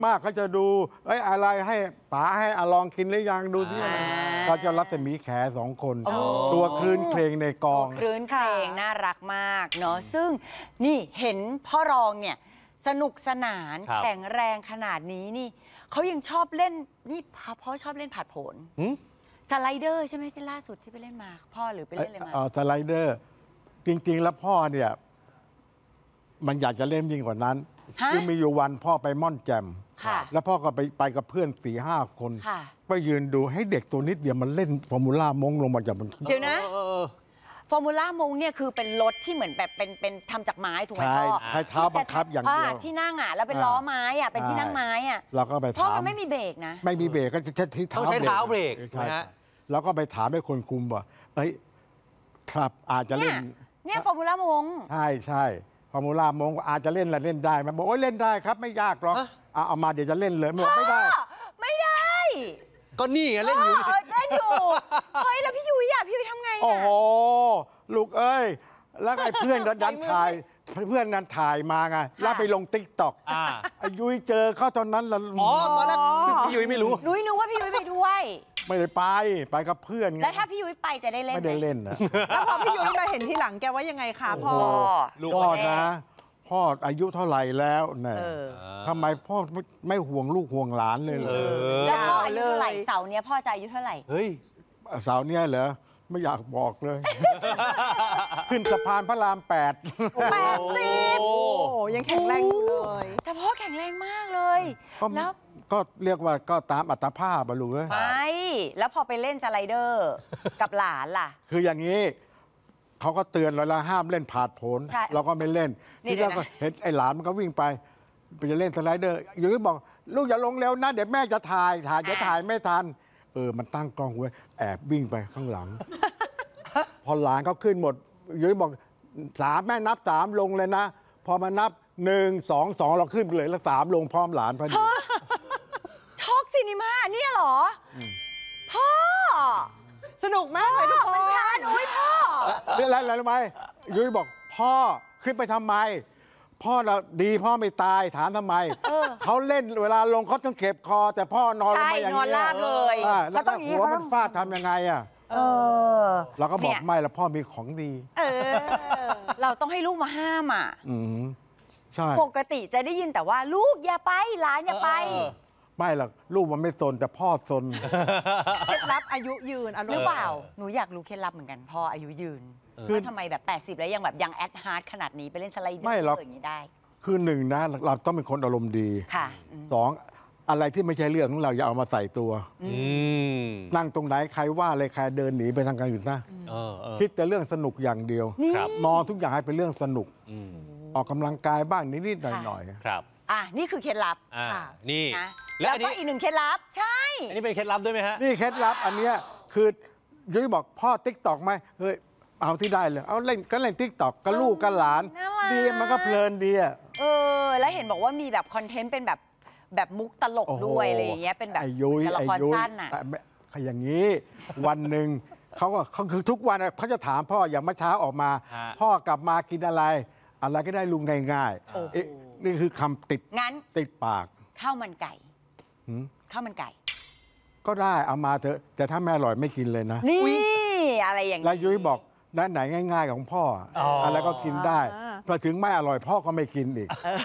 มากเขาจะดูอะไรให้ป๋าให้ลองกินหรือยังดูที่อะไรก็จะรัศมีแข2 คนตัวคลื่นเพลงในกองคลื่นเพลงน่ารักมากเนาะซึ่งนี่เห็นพ่อรองเนี่ยสนุกสนานแข็งแรงขนาดนี้นี่เขายังชอบเล่นนี่พ่อชอบเล่นผาดโผนสไลเดอร์ใช่ไหมที่ล่าสุดที่ไปเล่นมาพ่อหรือไปเล่นอะไรมาสไลเดอร์จริงๆแล้วพ่อเนี่ยมันอยากจะเล่นยิ่งกว่านั้นคือมีอยู่วันพ่อไปม่อนแจ่มแล้วพ่อก็ไปกับเพื่อน4-5 คนไปยืนดูให้เด็กตัวนิดเดียวมันเล่นฟอร์มูล่ามงลงมาจากบนเดี๋ยวนะฟอร์มูล่ามงเนี่ยคือเป็นรถที่เหมือนแบบเป็นทำจากไม้ถูกไหมพ่อใช้เท้าบังคับอย่างเดียวที่นั่งแล้วเป็นล้อไม้เป็นที่นั่งไม้เราก็ไปถามพ่อมันไม่มีเบรกนะไม่มีเบรกก็จะต้องใช้เท้าเบรกนะฮะแล้วก็ไปถามให้คนคุมว่าครับอาจจะเล่นเนี่ยฟอร์มูล่ามงใช่ฟอร์มูล่ามงอาจจะเล่นเล่นได้ไหมบอกเล่นได้ครับไม่ยากหรอกเอามาเดี๋ยวจะเล่นเลยไม่ได้ก็นี่ไงเล่นอยู่เฮ้ยแล้วพี่ยุ้ยพี่ยุ้ยทำไงโอ้โหลูกเอ้ยแล้วไอ้เพื่อนดันถ่ายเพื่อนนั้นถ่ายมาไงแล้วไปลงติ๊กต็อกไอ้ยุ้ยเจอเข้าตอนนั้นละตอนแรกพี่ยุ้ยไม่รู้นุ้ยนึกว่าพี่ยุ้ยไปด้วยไม่ได้ไปกับเพื่อนไงแล้วถ้าพี่ยุ้ยไปจะได้เล่นไม่ได้เล่นนะแล้วพอพี่ยุ้ยมาเห็นทีหลังแกว่ายังไงคะพ่อพ่อนะพ่ออายุเท่าไหร่แล้วเนี่ยทำไมพ่อไม่ห่วงลูกห่วงหลานเลยเหรอแล้วพ่ออายุเท่าไหร่เสาร์เนี้ยพ่อจะอายุเท่าไหร่เฮ้ยเสาร์เนี้ยเหรอไม่อยากบอกเลยขึ้นสะพานพระราม 80 โอ้ยังแข็งแรงอยู่เลยแต่พ่อแข็งแรงมากเลยแล้วก็เรียกว่าก็ตามอัตภาพบรรลุเลยไปแล้วพอไปเล่นสไลเดอร์กับหลานล่ะคืออย่างนี้เขาก็เตือนเราแล้วห้ามเล่นผาดโผนเราก็ไม่เล่นที่เราก็เห็นไอ้หลานมันก็วิ่งไปจะเล่นสไลเดอร์อยู่ที่บอกลูกอย่าลงเร็วนะเดี๋ยวแม่จะถ่ายจะถ่ายไม่ทันมันตั้งกล้องไว้แอบวิ่งไปข้างหลังพอหลานเขาขึ้นหมดยุ้ยบอก3แม่นับ3ลงเลยนะพอมานับ1 2 2เราขึ้นเลยแล้ว3ลงพร้อมหลานพอดีช็อกซินิม่าเนี่ยเหรอพ่อสนุกมากเลยทุกคนมันช้าหนุ่ยพ่อเรื่องอะไรรู้ไหมยุ้ยบอกพ่อขึ้นไปทำไมพ่อเราดีพ่อไม่ตายถามทำไมเขาเล่นเวลาลงเขาต้องเก็บคอแต่พ่อนอนลงมาอย่างนี้นอนราบเลยแล้วก็หัวมันฟาดทำยังไงเราก็บอกไม่แล้วพ่อมีของดีเราต้องให้ลูกมาห้ามใช่ปกติจะได้ยินแต่ว่าลูกอย่าไปหลานอย่าไปไม่หรอกลูกมันไม่ซนแต่พ่อซนเคล็ดลับอายุยืนหรือเปล่าหนูอยากรู้เคล็ดลับเหมือนกันพ่ออายุยืนคือทำไมแบบ80แล้วยังแบบยังแอดฮาร์ดขนาดนี้ไปเล่นสไลเดอร์อย่างนี้ได้คือ1นะเราต้องเป็นคนอารมณ์ดีค่ะ 2อะไรที่ไม่ใช่เรื่องของเราอย่าเอามาใส่ตัวนั่งตรงไหนใครว่าอะไรใครเดินหนีไปทางการอื่นนะคิดแต่เรื่องสนุกอย่างเดียวมองทุกอย่างให้เป็นเรื่องสนุกออกกำลังกายบ้างนิดๆหน่อยๆครับนี่คือเคล็ดลับนี่แล้วก็อีก1เคล็ดลับใช่อันนี้เป็นเคล็ดลับด้วยไหมฮะนี่เคล็ดลับอันเนี้ยคือยุ้ยบอกพ่อติ๊กต็อกไหมเฮ้ยเอาที่ได้เลยเอาเล่นก็เล่นติ๊กต็อกกับลูกกับหลานดีมันก็เพลินดีแล้วเห็นบอกว่ามีแบบคอนเทนต์เป็นแบบมุกตลกด้วยอะไรอย่างเงี้ยเป็นแบบละครสั้นอย่างนี้วันหนึ่งเขาคือทุกวันเขาจะถามพ่ออย่างเมื่อเช้าออกมาพ่อกลับมากินอะไรก็ได้ลุงง่ายๆนี่คือคำติดปากข้าวมันไก่ข้าวมันไก่ก็ได้เอามาเถอะแต่ถ้าแม่อร่อยไม่กินเลยนะนี่อะไรอย่างนี้แล้วยุ้ยบอกนั่นไหนง่ายๆของพ่ออะไรก็กินได้พอถึงไม่อร่อยพ่อก็ไม่กินอีก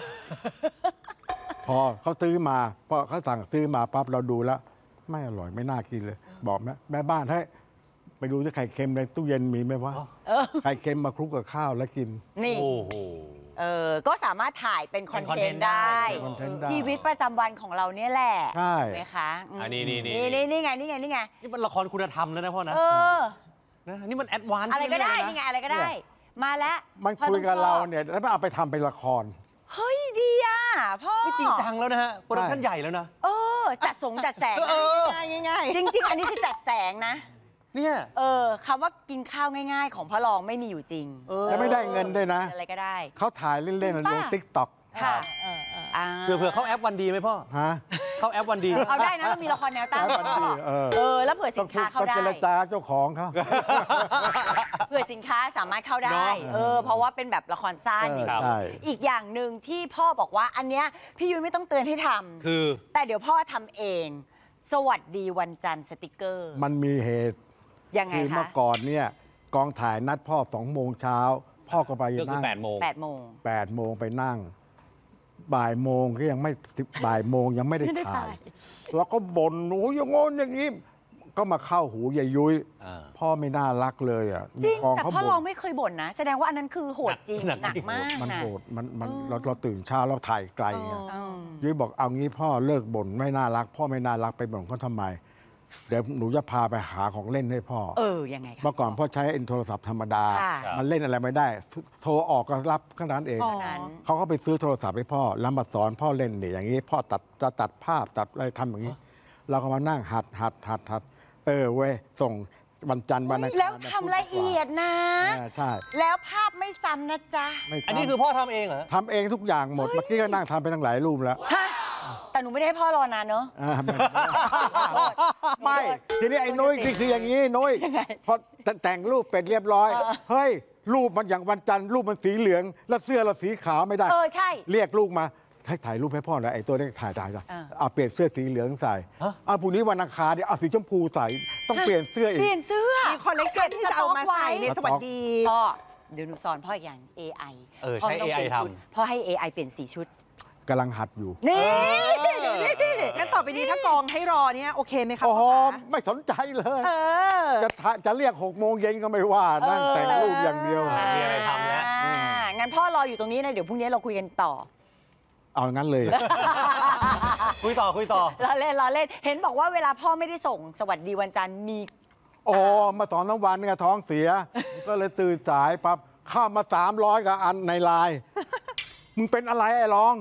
พอเขาซื้อมาพอเขาสั่งซื้อมาปั๊บเราดูแล้วไม่อร่อยไม่น่ากินเลยบอกแม่บ้านให้ไปดูที่ไข่เค็มในตู้เย็นมีไหมวะไข่เค็มมาคลุกกับข้าวแล้วกินนี่ก็สามารถถ่ายเป็นคอนเทนต์ได้ชีวิตประจำวันของเราเนี่ยแหละใช่ไหมคะนี่ไงนี่มันละครคุณธรรมแล้วนะพ่อนะนี่มันแอดวานซ์อะไรก็ได้นี่ไงอะไรก็ได้มาแล้วมันคุยกับเราเนี่ยแล้วเอาไปทำเป็นละครเฮ้ยดีอ่ะพ่อนี่จริงจังแล้วนะฮะโปรดักชั่นใหญ่แล้วนะจัดแสงง่ายจริงอันนี้คือจัดแสงนะเนี่ยคำว่ากินข้าวง่ายๆของพ่อรองไม่มีอยู่จริงแล้วไม่ได้เงินด้วยนะอะไรก็ได้เขาถ่ายเล่นๆลงติ๊กต็อกค่ะเผื่อเขาแอปวันดีไหมพ่อฮะเข้าแอปวันดีเอาได้นะเรามีละครแนวตั้งแอปวันดีแล้วเผื่อสินค้าเข้าได้ต้องเจรจาเจ้าของเขาเผื่อสินค้าสามารถเข้าได้ เพราะว่าเป็นแบบละครสั้นครับใช่อีกอย่างหนึ่งที่พ่อบอกว่าอันเนี้ยพี่ยุ้ยไม่ต้องเตือนให้ทำคือแต่เดี๋ยวพ่อทำเอง สวัสดีวันจันทร์สติกเกอร์มันมีเหตุยังไงคือคะเมื่อก่อนเนี่ยกองถ่ายนัดพ่อ2 โมงเช้าพ่อก็ไปก็คือนั่ง 8 โมง 8 โมง 8 โมงไปนั่งบ่ายโมงก็ยังไม่บ่ายโมงยังไม่ได้ไม่ได้ถ่ายถ่ายแล้วก็บ่นโอ้ยอย่างงนอย่างนี้ ก็มาเข้าหูยายยุ้ยอ่าพ่อไม่น่ารักเลยอ่ะจริงกองแต่เขาพ่อบ่รองนไม่เคยบ่นนะ แสดงว่าอันนั้นคือโหดจริงหนักหนักมากมันนะโหดมันเออเราตื่นเช้าเราถ่ายไกลไงอืมยุ้ยบอกเอางี้พ่อเลิกบ่นไม่น่ารัก พ่อไม่น่ารักไปบ่นเขาทำไม เดี๋ยวหนูจะพาไปหาของเล่นให้พ่อยังไงคะเมื่อก่อนพ่อใช้โทรศัพท์ธรรมดาค่ะมันเล่นอะไรไม่ได้ โทรออกก็รับแค่นั้นเองอ๋อนั้นเขาก็ไปซื้อโทรศัพท์ให้พ่อแล้วมาสอนพ่อเล่นนี่อย่างนี้ พ่อจะตัดภาพตัดอะไรทำอย่างนี้ เราก็มานั่งหัดเว้ยส่งวันจันทร์วันอังคารแล้วทำละเอียดนะใช่แล้วภาพไม่ซ้ำนะจ๊ะไม่อันนี้ซ้ำคือพ่อทำเองเหรอทำเองทุกอย่างหมด เมื่อกี้ก็นั่งทำไปตั้งหลายรูปแล้วฮะ แต่หนูไม่ได้ให้พ่อรอนานเนอะไม่ทีนี้ไอ้นุ้ยนี่คืออย่างนี้นุ้ยยังไงพอแต่งรูปเป็นเรียบร้อยเออเฮ้ยรูปมันอย่างวันจันทร์รูปมันสีเหลือง แล้วเสื้อเราสีขาวไม่ได้ใช่เรียกลูกมาให้ถ่ายรูปให้พ่อนะไอ้ตัวนี้ถ่าย เอาเปลี่ยนเสื้อสีเหลืองใส่ฮะเอาพรุ่งนี้วันอังคารเนี่ยเอาสีชมพูใส่ต้องเปลี่ยนเสื้ออีเปกลี่ยนเสื้อมีคอลเลกชันที่จะเอามาใส่ในสวัสดีพ่อเดี๋ยวหนูสอนพ่ออีกอย่าง AI ใช้พ่ไม่ต้อง AI เปลี่ยนชุดทำพ่อให้ AI เปลี่ยนสีชุดกำลังหัดอยู่นี่งั้นต่อไปนี้ถ้ากองให้รอเนี่ยโอเคไหมคะโอ้โหพ่อคะไม่สนใจเลยเออจะเรียก6 โมงเย็นก็ไม่ว่านั่งแต่งรูปอย่างเดียวมีอะไรทำแล้วงั้นพ่อรออยู่ตรงนี้นะเดี๋ยวพรุ่งนี้เราคุยกันต่อเอางั้นเลยคุยต่อเราเล่น เห็นบอกว่าเวลาพ่อไม่ได้ส่งสวัสดีวันจันทร์มีโอ้มา2-3 วันเนี่ยท้องเสีย ก็เลยตื่นสายปั๊บข้ามมา300กับอันในไลน์มึงเป็นอะไรไอ้รอง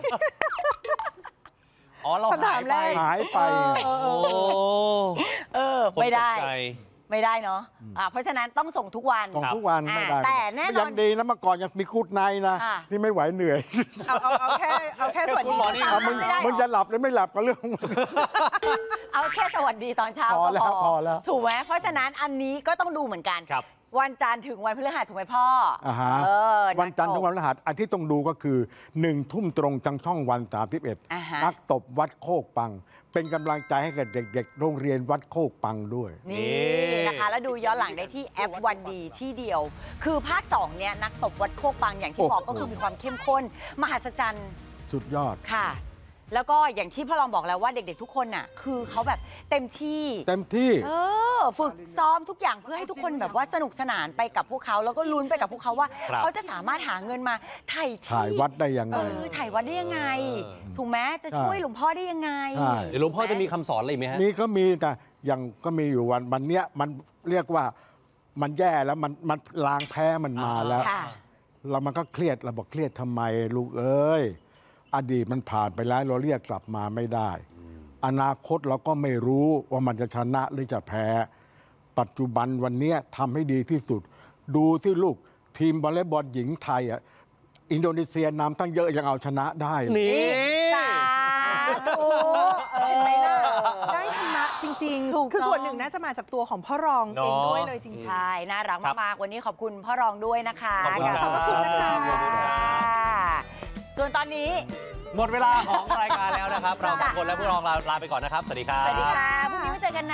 อ๋อ เราคำถามแรกหายไปโอ้ไม่ได้คนตกใจไม่ได้เนาะเพราะฉะนั้นต้องส่งทุกวันของทุกวันไม่ได้แต่แน่นอนยังดีนะเมื่อก่อนยังมีกูดไนท์นะค่ะนี่ไม่ไหวเหนื่อยเอาแค่สวัสดีคุณหมอนี่เอามึงไม่ได้หรอมึงจะหลับหรือไม่หลับก็เรื่องของมึงเอาแค่สวัสดีตอนเช้าพอก็แล้วพอแล้วถูกไหมเพราะฉะนั้นอันนี้ก็ต้องดูเหมือนกันครับวันจันทร์ถึงวันพฤหัสถูกไหมพ่ออ่าฮะ วันจันทร์ถึงวันพฤหัสอันที่ต้องดูก็คือ1 ทุ่มตรงจังช่องวันอ่าฮะ 31นักตบวัดโคกปัง เป็นกำลังใจให้กับเด็กๆ โรงเรียนวัดโคกปังด้วยนี่นะคะ แล้วดูย้อนหลังได้ที่แอปวันดีที่เดียว คือภาค 2 เนี่ยนักตบวัดโคกปังอย่างที่บอกโอ้โหก็คือมีความเข้มข้น มหัศจรรย์สุดยอดค่ะ แล้วก็อย่างที่พ่อรองบอกแล้วว่าเด็กๆทุกคนน่ะคือเขาแบบเต็มที่เต็มที่ฝึกซ้อมทุกอย่างเพื่อให้ทุกคนแบบว่าสนุกสนานไปกับพวกเขาแล้วก็ลุ้นไปกับพวกเขาว่าครับเขาจะสามารถหาเงินมาไถ่ที่ถ่ายวัดได้ยังไงถ่ายวัดได้ยังไง ถูกไหมจะช่วยหลวงพ่อได้ยังไงใช่เดี๋ยวหลวงพ่อจะมีคำสอนอะไรอีกไหมฮะมีก็มีแต่ยังก็มีอยู่วันเนี้ยมันเรียกว่ามันแย่แล้วมันลางแพ้มันมาแล้วค่ะแล้วมันก็เครียดเราบอกเครียดทำไมลูกเอ้ยอดีตมันผ่านไปแล้วเราเรียกกลับมาไม่ได้ อนาคตเราก็ไม่รู้ว่ามันจะชนะหรือจะแพ้ ปัจจุบันวันเนี้ยทำให้ดีที่สุด ดูสิลูกทีมวอลเลย์บอลหญิงไทยอ่ะอินโดนีเซียนำตั้งเยอะยังเอาชนะได้เลยนี่สาธุเห็นไหมล่ะ ได้ธรรมะจริงถูกๆ คือต้องส่วนหนึ่งน่าจะมาจากตัวของพ่อรองเองด้วยเลยจริงใช่ น่ารักครับมากๆ วันนี้ขอบคุณพ่อรองด้วยนะคะขอบคุณครับขอบพระคุณนะคะขอบคุณครับส่วนตอนนี้หมดเวลาของรายการแล้วนะครับ เราสองคนและผู้รองลาไปก่อนนะครับ สวัสดีครับสวัสดีค่ะพรุ่งนี้มาเจอกันนะ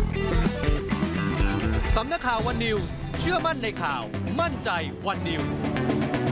สำนักข่าววันนิวส์เชื่อมั่นในข่าวมั่นใจวันนิวส์